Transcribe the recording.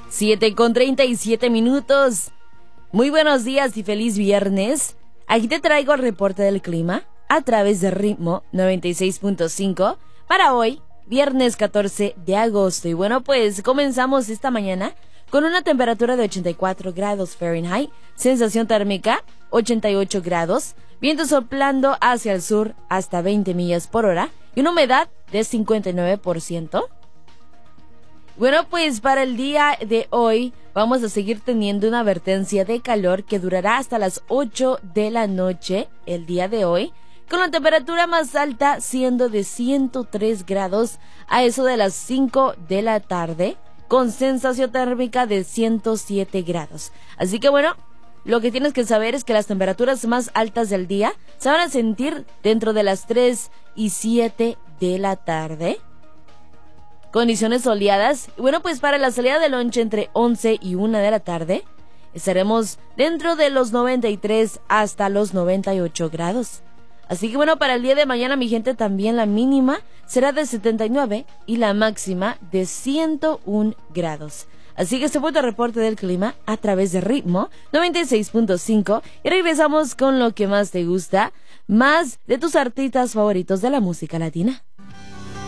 7:37. Muy buenos días y feliz viernes. Aquí te traigo el reporte del clima a través de Ritmo 96.5 para hoy, viernes 14 de agosto. Y bueno, pues comenzamos esta mañana con una temperatura de 84 grados Fahrenheit, sensación térmica 88 grados, viento soplando hacia el sur hasta 20 millas por hora y una humedad de 59%. Bueno, pues para el día de hoy vamos a seguir teniendo una advertencia de calor que durará hasta las 8 de la noche el día de hoy, con la temperatura más alta siendo de 103 grados a eso de las 5 de la tarde, con sensación térmica de 107 grados. Así que bueno, lo que tienes que saber es que las temperaturas más altas del día se van a sentir dentro de las 3 y 7 de la tarde. Condiciones soleadas. Bueno, pues para la salida de lonche entre 11 y 1 de la tarde estaremos dentro de los 93 hasta los 98 grados. Así que bueno, para el día de mañana, mi gente, también la mínima será de 79 y la máxima de 101 grados. Así que este fue tu reporte del clima a través de Ritmo 96.5 y regresamos con lo que más te gusta, más de tus artistas favoritos de la música latina.